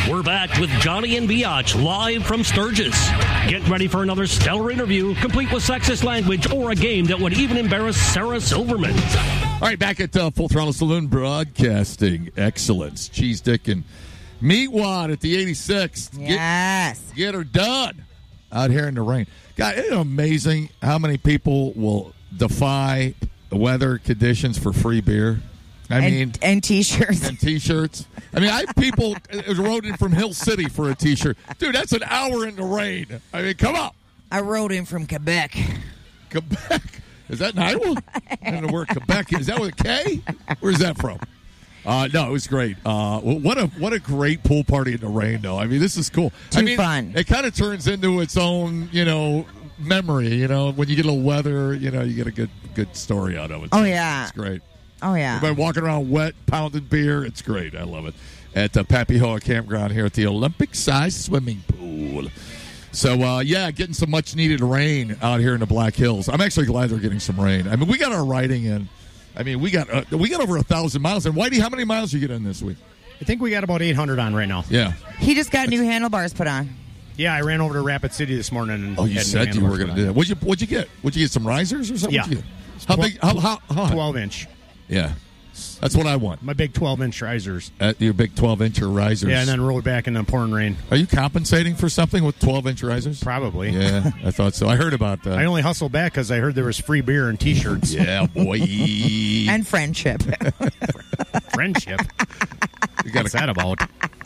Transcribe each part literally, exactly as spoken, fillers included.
We're back with Johnny and Biatch live from Sturgis. Get ready for another stellar interview, complete with sexist language or a game that would even embarrass Sarah Silverman. All right, back at uh, Full Throttle Saloon Broadcasting Excellence. Cheese Dick and Meatwad at the eighty-six. Yes. Get, get her done out here in the rain. God, isn't it amazing how many people will defy the weather conditions for free beer? I and, mean, and T-shirts. And T-shirts. I mean, I have people rode in from Hill City for a T-shirt. Dude, that's an hour in the rain. I mean, come on. I rode in from Quebec. Quebec? Is that in Iowa? I don't know where Quebec is. Is that with a K? Where's that from? Uh, no, it was great. Uh, what a what a great pool party in the rain, though. I mean, this is cool. Too I mean, fun. It kind of turns into its own, you know, memory. You know, when you get a little weather, you know, you get a good good story out of it. Oh, yeah. It's great. Oh, yeah. Everybody walking around wet, pounding beer. It's great. I love it. At the Pappyhoa Campground here at the Olympic-sized swimming pool. So, uh, yeah, getting some much-needed rain out here in the Black Hills. I'm actually glad they're getting some rain. I mean, we got our riding in. I mean, we got uh, we got over a thousand miles. And Whitey, how many miles did you get in this week? I think we got about eight hundred on right now. Yeah. He just got new handlebars put on. Yeah, I ran over to Rapid City this morning. And oh, you had said you were going to do that. What'd you What'd you get? What'd you get? Some risers or something? Yeah. What'd you get? How big? How, how, how twelve inch. Yeah. That's what I want. My big twelve inch risers. At your big twelve inch risers. Yeah, and then roll it back in the pouring rain. Are you compensating for something with twelve inch risers? Probably. Yeah, I thought so. I heard about that. I only hustled back because I heard there was free beer and T-shirts. Yeah, boy. And friendship. Friendship? You got What's that about?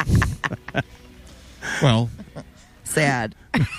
Well. Sad.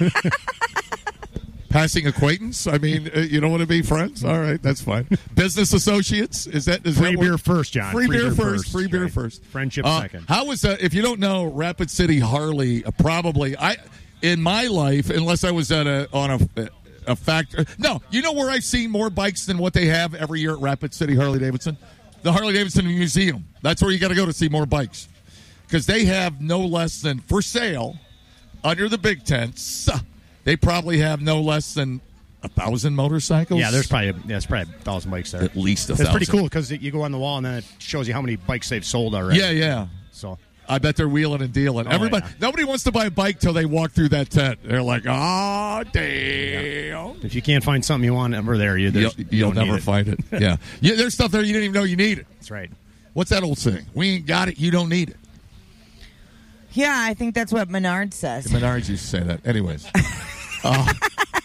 Passing acquaintance? I mean, uh, you don't want to be friends? All right, that's fine. Business associates? Is that is free that beer what? first, John? Free, free beer, beer first. first. Free beer right. first. Friendship uh, second. How was that? If you don't know, Rapid City Harley, uh, probably I in my life, unless I was at a on a a factory. No, you know where I've seen more bikes than what they have every year at Rapid City Harley Davidson? The Harley Davidson Museum. That's where you got to go to see more bikes because they have no less than for sale under the big tents. They probably have no less than a thousand motorcycles? Yeah, there's probably yeah, there's probably a thousand bikes there. At least a It's thousand. pretty cool because you go on the wall and then it shows you how many bikes they've sold already. Yeah, yeah. So I bet they're wheeling and dealing. Oh, Everybody, yeah. nobody wants to buy a bike till they walk through that tent. They're like, "Oh, damn!" Yeah. If you can't find something you want over there, you You'll, you you'll don't never need it. find it. Yeah. yeah, there's stuff there you didn't even know you needed. That's right. What's that old saying? We ain't got it, you don't need it. Yeah, I think that's what Menard says. Menards used to say that. Anyways. uh,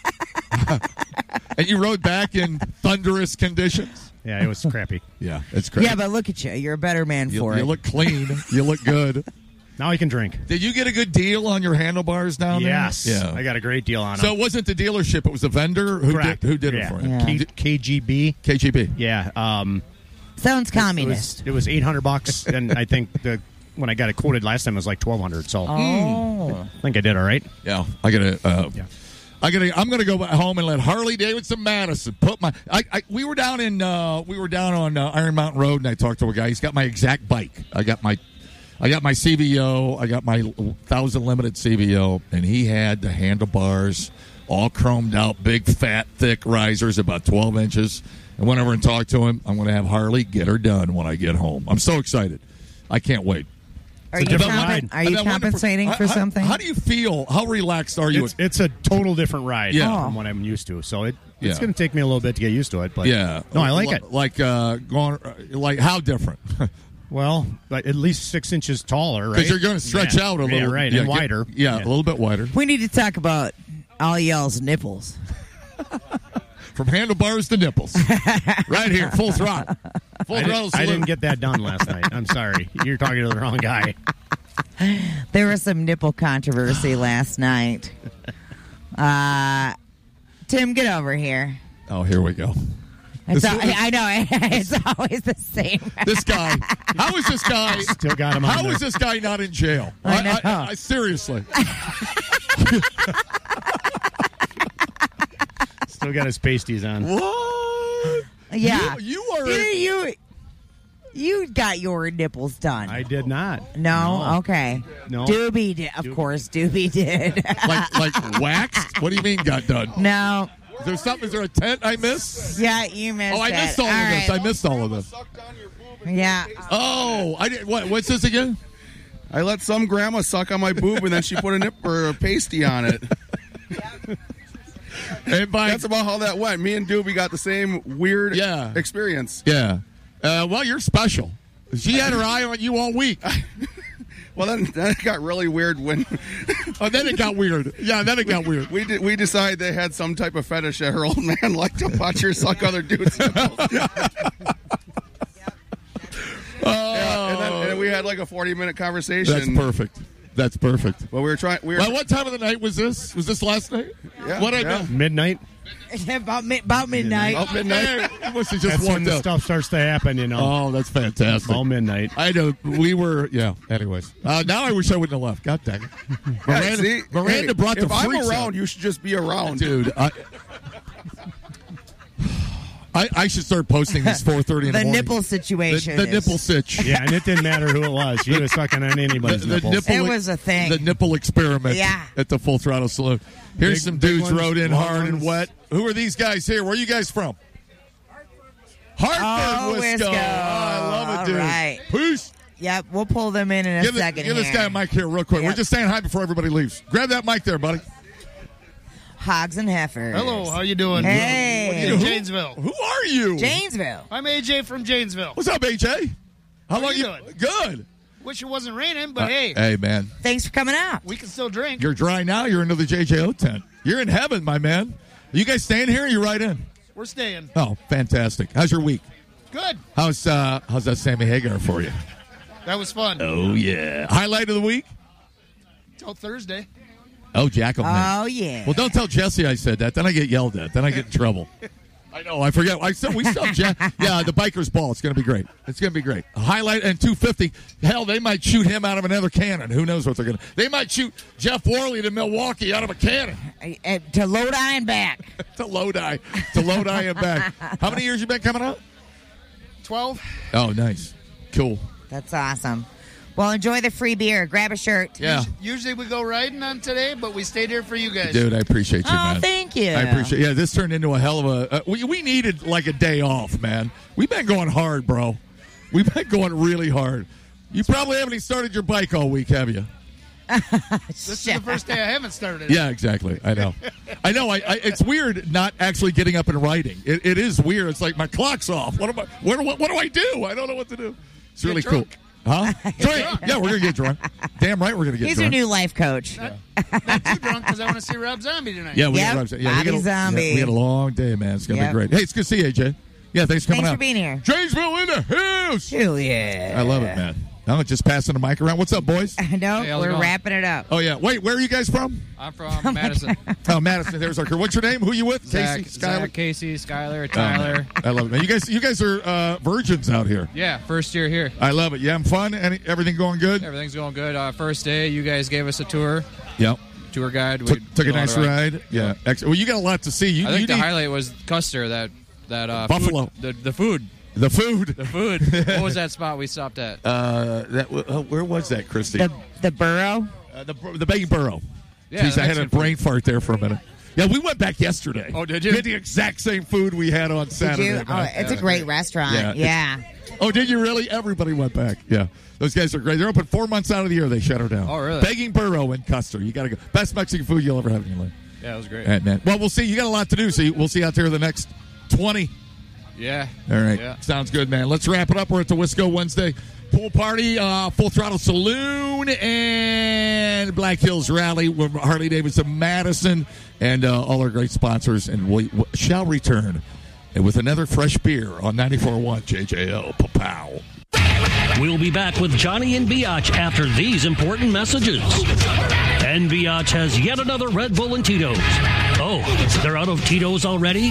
and you rode back in thunderous conditions? Yeah, it was crappy. Yeah, it's crappy. Yeah, but look at you. You're a better man you, for you it. look clean. You look good. Now you can drink. Did you get a good deal on your handlebars down Yes. there? Yeah. I got a great deal on So them. it wasn't the dealership. It was the vendor who Correct. did, who did Yeah. it for you. Yeah. K- K G B. K G B. Yeah. Um, Sounds it was, communist. it was eight hundred bucks, and I think the when I got it quoted last time it was like twelve hundred. So Oh. I think I did all right. Yeah, I gotta. Uh, Yeah. I gotta. I'm gonna go home and let Harley Davidson Madison put my. I, I we were down in. Uh, we were down on uh, Iron Mountain Road, and I talked to a guy. He's got my exact bike. I got my. I got my C V O. I got my thousand limited C V O, and he had the handlebars all chromed out, big, fat, thick risers, about twelve inches. And went over and talked to him. I'm going to have Harley get her done when I get home. I'm so excited. I can't wait. Are It's a you, different compen- ride. are you I've been wondering compensating for how, something? How do you feel? How relaxed are you? It's, it's a total different ride Yeah. from what I'm used to. So it, Yeah. it's going to take me a little bit to get used to it. But yeah. no, I like L- it. Like uh, going. Like how different? Well, like at least six inches taller, right? Because you're going to stretch Yeah. out a little. Yeah, right, yeah, and get- wider. Yeah, a little bit wider. we need to talk about all y'all's nipples. From handlebars to nipples. Right here, full throttle. Full I, throttle did, I salute. didn't get that done last night. I'm sorry. You're talking to the wrong guy. There was some nipple controversy last night. Uh, Tim, get over here. Oh, here we go. It's This al- is- I know. It's always the same. This guy. How is this guy? Still got him on How there. is this guy not in jail? I know. I, I, seriously. Still got his pasties on. What? Yeah. You, you are. You, you, you got your nipples done. I did not. no? No. Okay. No. Doobie did. Of Doobie. course, Doobie did. like like waxed? What do you mean got done? No. Is there something? Is there a tent I missed? Yeah, you missed Oh, I it. missed all, of right. this. I missed all of this. Yeah. Oh, I did. What? What's this again? I let some grandma suck on my boob, and then she put a nip or a pasty on it. And by, That's about how that went. Me and Doobie got the same weird Yeah. experience. yeah. Uh, well, you're special. She had her eye on you all week. Well, then, then it got really weird when Oh, then it got weird. Yeah, then it got weird. we did, we decided they had some type of fetish that her old man liked to watch her suck other dudes' nipples. Yeah, and, then, and then we had like a forty-minute conversation. That's perfect. That's perfect. But we were trying. We were, Well, what time of the night was this? Was this last night? Yeah, What I yeah. did? Midnight. about, mi- about midnight. About midnight. You must have just That's when walked the up. stuff starts to happen, you know. Oh, that's fantastic. All midnight. I know. We were, yeah. Anyways, uh, now I wish I wouldn't have left. God dang it. Miranda, See, Miranda hey, brought the if I'm freaks around, out. you should just be around, Dude, I, I, I should start posting these four thirty in the, The morning. nipple situation. The, the is- nipple sitch. Yeah, and it didn't matter who it was. She was sucking on The, anybody's the nipples. nipple, It was a thing. The nipple experiment Yeah. at the Full Throttle Saloon. Here's Big- some big dudes ones, rode in long hard and ones. wet. Who are these guys here? Where are you guys from? Hartford, Oh, Wisco. Wisco. Oh, I love it, All dude. right. Peace. Yep, we'll pull them in in a Give, the- second give this here. guy a mic here real quick. Yep. We're just saying hi before everybody leaves. Grab that mic there, buddy. Hogs and heifers. Hello, how you doing? Hey. In Janesville. Who are you? Janesville. I'm A J from Janesville. What's up, A J? How How long you you doing? Good. Wish it wasn't raining, but Uh, hey, hey, man. Thanks for coming out. we can still drink. You're dry now. You're into the J J O tent. You're in heaven, my man. You guys staying here? Or you right in? We're staying. Oh, fantastic. How's your week? Good. How's uh how's that Sammy Hagar for you? That was fun. Oh yeah. Highlight of the week? Till Thursday. Oh, Jackal. Oh, yeah. Well, don't tell Jesse I said that. Then I get yelled at. Then I get in trouble. I know. I forget. I still we still have Jack. Yeah, the biker's ball. It's going to be great. It's going to be great. A highlight and two fifty. Hell, they might shoot him out of another cannon. Who knows what they're going to? They might shoot Jeff Worley to Milwaukee out of a cannon. Uh, to Lodi and back. to Lodi. To Lodi and back. How many years you been coming out? Twelve. Oh, nice. Cool. That's awesome. Well, enjoy the free beer. Grab a shirt. Yeah. Usually we go riding on today, but we stayed here for you guys. Dude, I appreciate you, Oh, man. thank you. I appreciate. Yeah, this turned into a hell of a. Uh, we we needed like a day off, man. We've been going hard, bro. We've been going really hard. You probably haven't even started your bike all week, have you? This is the first day I haven't started. Yeah, exactly. I know. I know. I, I it's weird not actually getting up and writing. It, it is weird. It's like my clock's off. What am I? What, what, what do I do? I don't know what to do. It's really cool. drunk. Huh? Drink. Yeah, we're gonna get drunk. Damn right, we're gonna get He's drunk. your new life coach. Not, not too drunk because I want to see Rob Zombie tonight. Yeah, we Yep, got, yeah, we Bobby got a, Zombie. yeah, we had a long day, man. It's gonna Yep. be great. Hey, it's good to see you, A J. Yeah, thanks for coming Thanks out. for being here. Janesville in the house. Hell yeah. I love it, man. I'm just passing the mic around. What's up, boys? I know. Hey, how's it We're going? wrapping it up. Oh yeah. Wait, where are you guys from? I'm from Madison. Oh, Madison. There's our crew. What's your name? Who you with? Zach, Casey, Skyler. Zach, Casey, Skyler, Oh, Tyler. I love it, man. You guys, you guys are uh, virgins out here. Yeah, first year here. I love it. You having fun? Any, everything going good? Everything's going good. Uh, first day, you guys gave us a tour. Yep. Tour guide. We Took, took a did all nice the ride. Yeah. Ex- Well, you got a lot to see. You, I think you the need highlight was Custer. That that uh, Buffalo. Food, the the food. the food. The food. What was that spot we stopped at? Uh, that w- uh, where was that, Christy? The the burrow. Uh, the the Bacon Burrow. Yeah, Jeez, the I had a Mexican brain fart there for a minute. Yeah, we went back yesterday. Oh, did you? We had the exact same food we had on Did Saturday. you? Oh, man. it's a great restaurant. Yeah, Yeah. it's- Oh, did you really? Everybody went back. Yeah. Those guys are great. They're open four months out of the year. They shut her down. Oh, really? Begging Burrow in Custer. You got to go. Best Mexican food you'll ever have in your life. Yeah, it was great. And, man. Well, we'll see. You got a lot to do, so you- we'll see you out there the next twenty. Yeah. All right. Yeah. Sounds good, man. Let's wrap it up. We're at the Wisco Wednesday pool party, uh, Full Throttle Saloon, and Black Hills Rally with Harley Davidson Madison and uh, all our great sponsors. And we, we shall return with another fresh beer on ninety-four point one J J O. Pow. We'll be back with Johnny and Biatch after these important messages. And Biatch has yet another Red Bull and Tito's. Oh, they're out of Tito's already?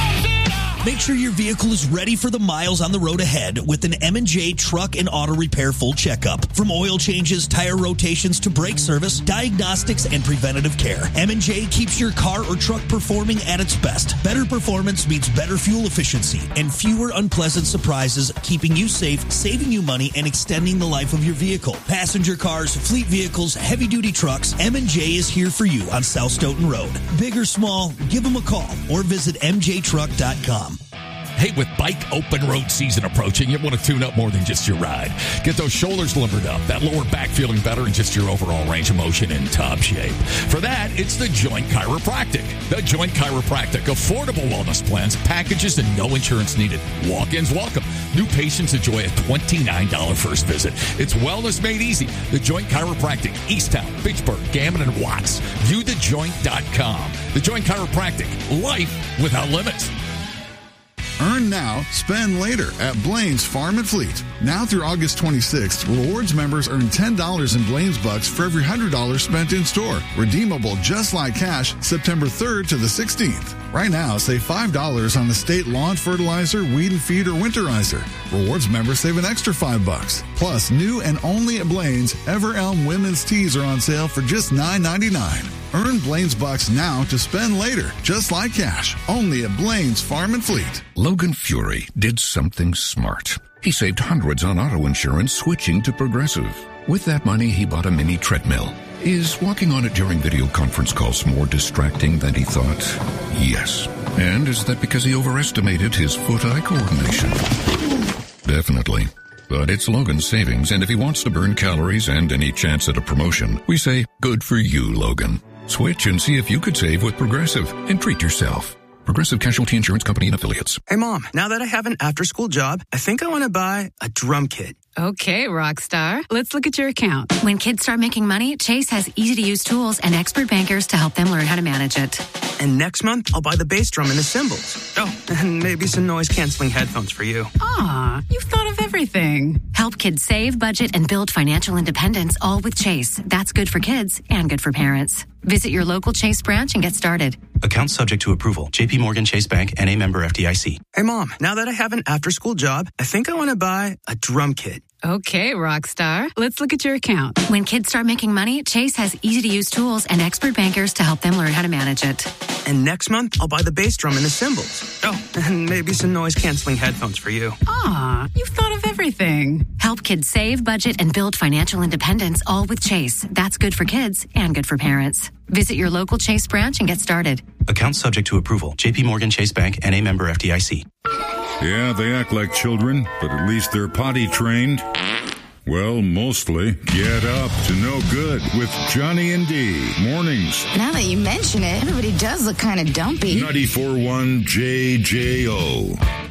Make sure your vehicle is ready for the miles on the road ahead with an M and J Truck and Auto Repair full checkup. From oil changes, tire rotations to brake service, diagnostics, and preventative care, M and J keeps your car or truck performing at its best. Better performance means better fuel efficiency and fewer unpleasant surprises, keeping you safe, saving you money, and extending the life of your vehicle. Passenger cars, fleet vehicles, heavy-duty trucks, M and J is here for you on South Stoughton Road. Big or small, give them a call or visit m j truck dot com. Hey, with bike open road season approaching, you want to tune up more than just your ride. Get those shoulders limbered up, that lower back feeling better, and just your overall range of motion in top shape. For that, it's The Joint Chiropractic. The Joint Chiropractic. Affordable wellness plans, packages, and no insurance needed. Walk-ins welcome. New patients enjoy a twenty-nine dollars first visit. It's wellness made easy. The Joint Chiropractic. Easttown, Fitchburg, Gammon, and Watts. view the joint dot com. The Joint Chiropractic. Life without limits. Earn now, spend later at Blaine's Farm and Fleet. Now through August twenty-sixth, rewards members earn ten dollars in Blaine's Bucks for every one hundred dollars spent in store. Redeemable just like cash September third to the sixteenth. Right now, save five dollars on the state lawn fertilizer, weed and feed, or winterizer. Rewards members save an extra five bucks. Plus, new and only at Blaine's, Ever Elm women's tees are on sale for just nine ninety-nine. Earn Blaine's Bucks now to spend later, just like cash. Only at Blaine's Farm and Fleet. Logan Fury did something smart. He saved hundreds on auto insurance switching to Progressive. With that money, he bought a mini treadmill. Is walking on it during video conference calls more distracting than he thought? Yes. And is that because he overestimated his foot-eye coordination? Definitely. But it's Logan's savings, and if he wants to burn calories and any chance at a promotion, we say, good for you, Logan. Switch and see if you could save with Progressive and treat yourself. Progressive Casualty Insurance Company and Affiliates. Hey, Mom, now that I have an after-school job, I think I want to buy a drum kit. Okay, Rockstar. Let's look at your account. When kids start making money, Chase has easy-to-use tools and expert bankers to help them learn how to manage it. And next month, I'll buy the bass drum and the cymbals. Oh, and maybe some noise-canceling headphones for you. Aw, you've thought of everything. Help kids save, budget, and build financial independence, all with Chase. That's good for kids and good for parents. Visit your local Chase branch and get started. Account subject to approval. J P Morgan Chase Bank and a member F D I C. Hey, Mom, now that I have an after-school job, I think I want to buy a drum kit. Okay, Rockstar. Let's look at your account. When kids start making money, Chase has easy-to-use tools and expert bankers to help them learn how to manage it. And next month, I'll buy the bass drum and the cymbals. Oh, and maybe some noise-canceling headphones for you. Aw, you've thought of everything. Help kids save, budget, and build financial independence, all with Chase. That's good for kids and good for parents. Visit your local Chase branch and get started. Account subject to approval. J P Morgan Chase Bank and a member F D I C. Yeah, they act like children, but at least they're potty trained. Well, mostly. Get up to no good with Johnny and D. Mornings. Now that you mention it, everybody does look kind of dumpy. ninety-four point one J J O.